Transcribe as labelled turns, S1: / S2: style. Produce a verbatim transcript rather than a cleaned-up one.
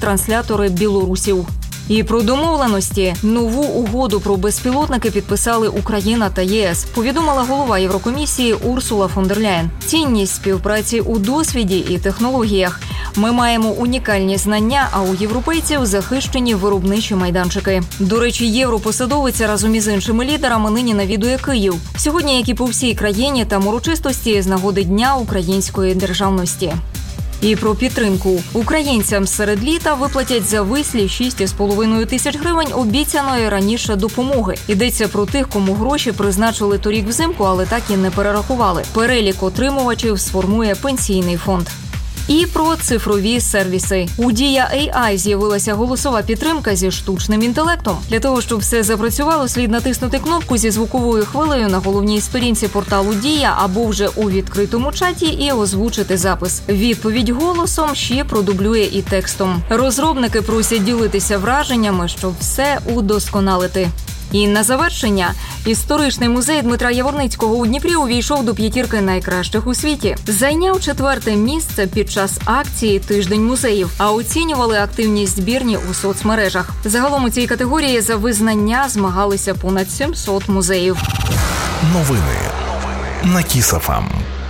S1: ретранслятори білорусів. І про домовленості. Нову угоду про безпілотники підписали Україна та ЄС, повідомила голова Єврокомісії Урсула фон дер Ляєн. Цінність співпраці у досвіді і технологіях. Ми маємо унікальні знання, а у європейців захищені виробничі майданчики. До речі, європосадовиця разом із іншими лідерами нині навідує Київ. Сьогодні, як і по всій країні, там урочистості з нагоди Дня української державності. І про підтримку. Українцям серед літа виплатять завислі шість із половиною тисяч гривень обіцяної раніше допомоги. Йдеться про тих, кому гроші призначили торік взимку, але так і не перерахували. Перелік отримувачів сформує пенсійний фонд. І про цифрові сервіси. У Дія ей ай з'явилася голосова підтримка зі штучним інтелектом. Для того, щоб все запрацювало, слід натиснути кнопку зі звуковою хвилею на головній сторінці порталу Дія або вже у відкритому чаті і озвучити запис. Відповідь голосом ще продублює і текстом. Розробники просять ділитися враженнями, щоб все удосконалити. І на завершення. Історичний музей Дмитра Яворницького у Дніпрі увійшов до п'ятірки найкращих у світі. Зайняв четверте місце під час акції «Тиждень музеїв», а оцінювали активність збірні у соцмережах. Загалом у цій категорії за визнання змагалися понад сімсот музеїв.
S2: Новини на Кіс еф ем.